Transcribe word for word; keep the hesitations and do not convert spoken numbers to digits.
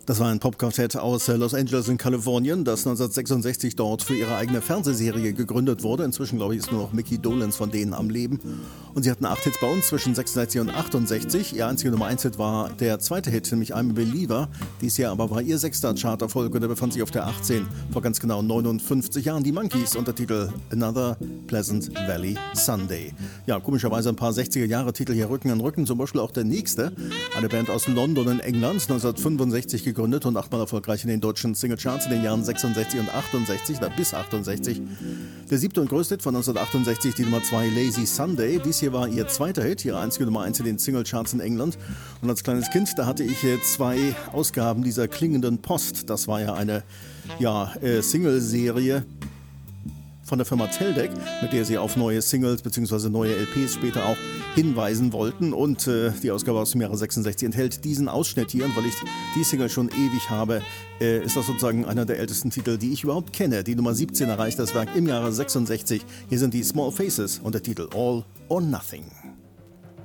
Das war ein Popquartett aus Los Angeles in Kalifornien, das neunzehnhundertsechsundsechzig dort für ihre eigene Fernsehserie gegründet wurde. Inzwischen, glaube ich, ist nur noch Mickey Dolenz von denen am Leben. Und sie hatten acht Hits bei uns zwischen sechsundsechzig und achtundsechzig. Ihr einziger Nummer eins Hit war der zweite Hit, nämlich I'm a Believer. Dies Jahr aber war ihr sechster Charterfolg und er befand sich auf der achtzehn vor ganz genau neunundfünfzig Jahren. Die Monkees unter Titel Another Pleasant Valley Sunday. Ja, komischerweise ein paar sechziger-Jahre-Titel hier Rücken an Rücken, zum Beispiel auch der nächste. Eine Band aus London in England, neunzehnhundertfünfundsechzig gegründet und achtmal erfolgreich in den deutschen Singlecharts in den Jahren sechsundsechzig und achtundsechzig, da bis achtundsechzig. Der siebte und größte Hit von neunzehnhundertachtundsechzig, die Nummer zwei, Lazy Sunday. Dies hier war ihr zweiter Hit, ihre einzige Nummer eins in den Singlecharts in England. Und als kleines Kind, da hatte ich zwei Ausgaben dieser klingenden Post. Das war ja eine ja, äh, Single-Serie von der Firma Teldec, mit der sie auf neue Singles bzw. neue L Ps später auch hinweisen wollten. Und äh, die Ausgabe aus dem Jahre sechsundsechzig enthält diesen Ausschnitt hier. Und weil ich die Single schon ewig habe, äh, ist das sozusagen einer der ältesten Titel, die ich überhaupt kenne. Die Nummer siebzehn erreicht das Werk im Jahre sechsundsechzig. Hier sind die Small Faces und der Titel All or Nothing.